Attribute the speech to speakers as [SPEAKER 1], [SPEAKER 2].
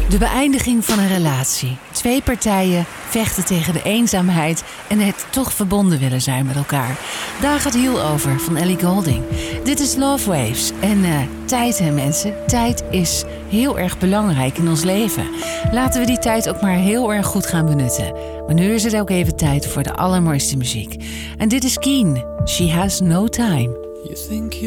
[SPEAKER 1] De beëindiging van een relatie. 2 partijen vechten tegen de eenzaamheid en het toch verbonden willen zijn met elkaar. Daar gaat Heal over van Ellie Goulding. Dit is Love Waves. En tijd, hè mensen. Tijd is heel erg belangrijk in ons leven. Laten we die tijd ook maar heel erg goed gaan benutten. Maar nu is het ook even tijd voor de allermooiste muziek. En dit is Keen. She Has No Time.
[SPEAKER 2] You think